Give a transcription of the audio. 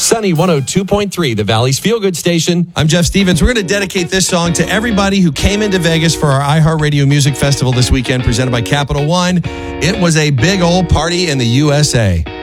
Sunny 102.3, the Valley's feel-good station. I'm Jeff Stevens. We're going to dedicate this song to everybody who came into Vegas for our iHeartRadio Music Festival this weekend, presented by Capital One. It was a big old party in the USA.